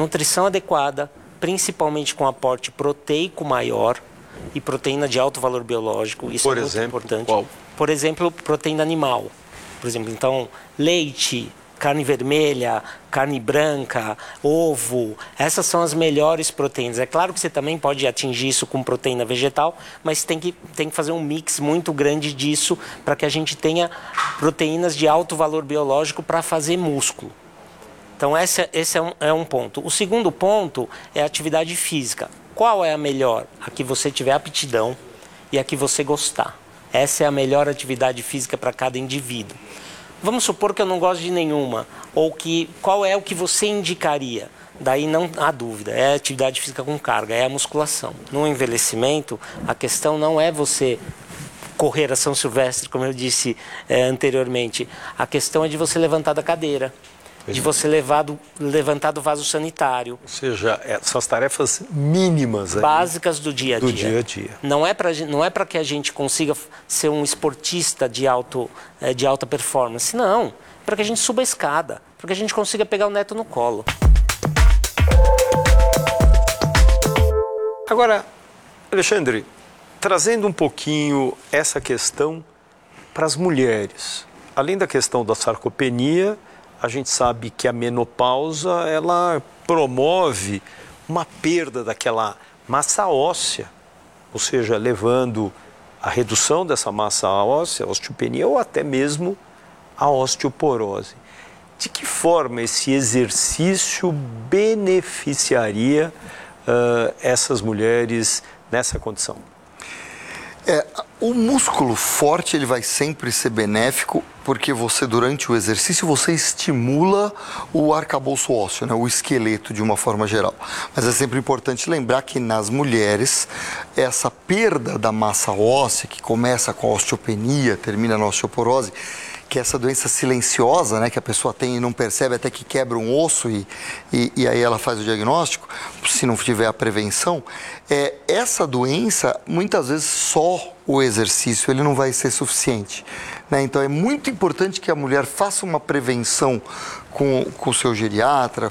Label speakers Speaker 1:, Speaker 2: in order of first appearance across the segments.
Speaker 1: nutrição adequada, principalmente com aporte proteico maior e proteína de alto valor biológico. Isso é muito importante.
Speaker 2: Qual?
Speaker 1: Por exemplo, proteína animal. Por exemplo, então, leite, carne vermelha, carne branca, ovo, essas são as melhores proteínas. É claro que você também pode atingir isso com proteína vegetal, mas tem que fazer um mix muito grande disso para que a gente tenha proteínas de alto valor biológico para fazer músculo. Então, esse é um ponto. O segundo ponto é a atividade física. Qual é a melhor? A que você tiver aptidão e a que você gostar. Essa é a melhor atividade física para cada indivíduo. Vamos supor que eu não gosto de nenhuma, ou qual é o que você indicaria? Daí não há dúvida, é a atividade física com carga, é a musculação. No envelhecimento, a questão não é você correr a São Silvestre, como eu disse anteriormente. A questão é de você levantar da cadeira, de você levantar do vaso sanitário.
Speaker 2: Ou seja, essas tarefas mínimas
Speaker 1: básicas do dia a dia.
Speaker 2: Do dia a dia.
Speaker 1: Não é para que a gente consiga ser um esportista de alta performance, não. Para que a gente suba a escada, para que a gente consiga pegar o neto no colo.
Speaker 2: Agora, Alexandre, trazendo um pouquinho essa questão para as mulheres. Além da questão da sarcopenia, a gente sabe que a menopausa, ela promove uma perda daquela massa óssea, ou seja, levando a redução dessa massa óssea, a osteopenia ou até mesmo a osteoporose. De que forma esse exercício beneficiaria essas mulheres nessa condição?
Speaker 3: O músculo forte ele vai sempre ser benéfico porque você, durante o exercício, você estimula o arcabouço ósseo, né, o esqueleto de uma forma geral. Mas é sempre importante lembrar que nas mulheres, essa perda da massa óssea, que começa com a osteopenia, termina na osteoporose, que é essa doença silenciosa, né, que a pessoa tem e não percebe até que quebra um osso e aí ela faz o diagnóstico, se não tiver a prevenção, essa doença, muitas vezes só o exercício ele não vai ser suficiente, né? Então é muito importante que a mulher faça uma prevenção com o seu geriatra,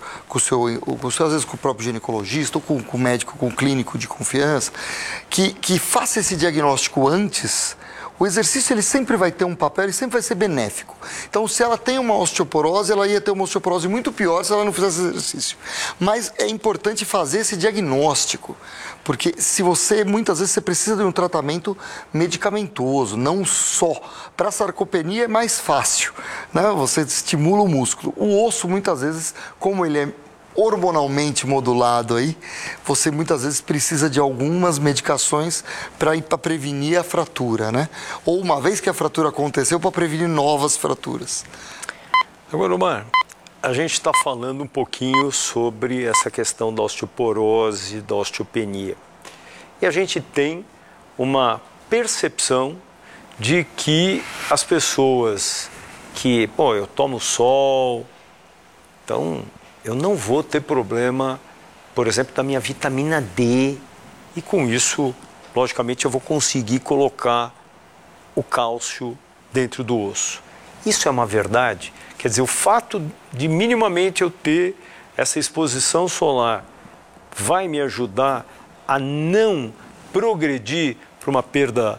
Speaker 3: às vezes com o próprio ginecologista, ou com o médico, com o clínico de confiança, que faça esse diagnóstico antes. O exercício ele sempre vai ter um papel, ele sempre vai ser benéfico. Então, se ela tem uma osteoporose, ela ia ter uma osteoporose muito pior se ela não fizesse exercício. Mas é importante fazer esse diagnóstico, porque muitas vezes você precisa de um tratamento medicamentoso, não só. Para a sarcopenia é mais fácil, né? Você estimula o músculo. O osso, muitas vezes, como ele é hormonalmente modulado aí, você muitas vezes precisa de algumas medicações para prevenir a fratura, né? Ou uma vez que a fratura aconteceu, para prevenir novas fraturas.
Speaker 2: Agora, Omar, a gente está falando um pouquinho sobre essa questão da osteoporose, da osteopenia. E a gente tem uma percepção de que as pessoas que, eu tomo sol, então eu não vou ter problema, por exemplo, da minha vitamina D. E com isso, logicamente, eu vou conseguir colocar o cálcio dentro do osso. Isso é uma verdade? Quer dizer, o fato de minimamente eu ter essa exposição solar vai me ajudar a não progredir para uma perda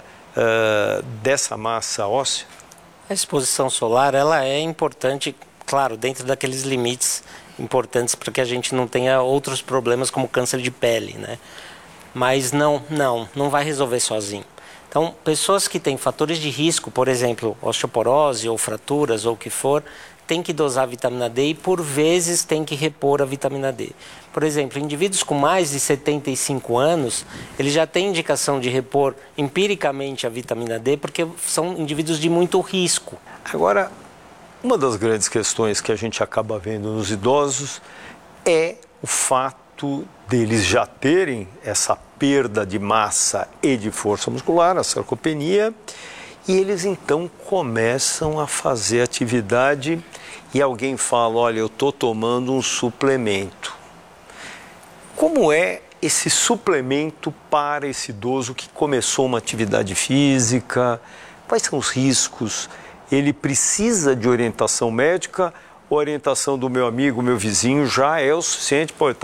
Speaker 2: dessa massa óssea?
Speaker 1: A exposição solar ela é importante, claro, dentro daqueles limites importantes para que a gente não tenha outros problemas como câncer de pele, né? Mas não vai resolver sozinho. Então, pessoas que têm fatores de risco, por exemplo, osteoporose ou fraturas ou o que for, tem que dosar a vitamina D e por vezes tem que repor a vitamina D. Por exemplo, indivíduos com mais de 75 anos, eles já têm indicação de repor empiricamente a vitamina D porque são indivíduos de muito risco.
Speaker 2: Agora, uma das grandes questões que a gente acaba vendo nos idosos é o fato deles já terem essa perda de massa e de força muscular, a sarcopenia, e eles então começam a fazer atividade e alguém fala, olha, eu estou tomando um suplemento. Como é esse suplemento para esse idoso que começou uma atividade física? Quais são os riscos? Ele precisa de orientação médica? A orientação do meu amigo, meu vizinho já é o suficiente? Pô,